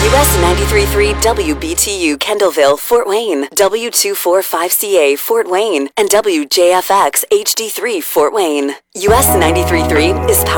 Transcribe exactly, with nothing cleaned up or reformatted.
S ninety-three point three W B T U Kendallville, Fort Wayne, W two forty-five C A Fort Wayne, and W J F X H D three Fort Wayne. U S ninety-three point three is